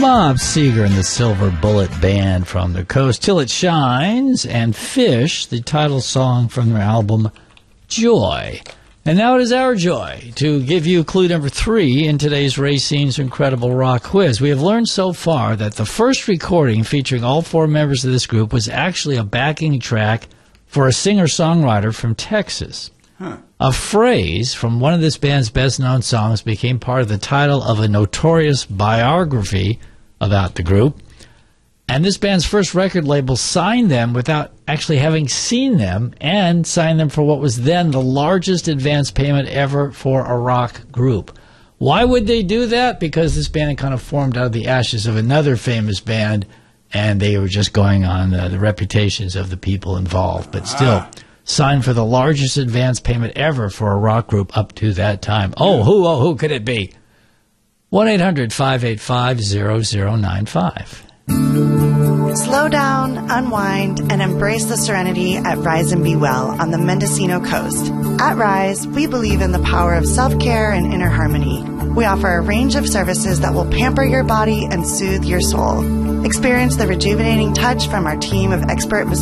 Bob Seger and the Silver Bullet Band from the coast, Till It Shines, and Fish, the title song from their album Joy. And now it is our joy to give you clue number 3 in today's Racine's Incredible Rock Quiz. We have learned so far that the first recording featuring all 4 members of this group was actually a backing track for a singer-songwriter from Texas. A phrase from one of this band's best-known songs became part of the title of a notorious biography about the group. And this band's first record label signed them without actually having seen them, and signed them for what was then the largest advance payment ever for a rock group. Why would they do that? Because this band kind of formed out of the ashes of another famous band, and they were just going on the reputations of the people involved. But still, signed for the largest advance payment ever for a rock group up to that time. Who could it be? 1-800-585-0095. Slow down, unwind, and embrace the serenity at Rise and Be Well on the Mendocino coast. At Rise, we believe in the power of self-care and inner harmony. We offer a range of services that will pamper your body and soothe your soul. Experience the rejuvenating touch from our team of expert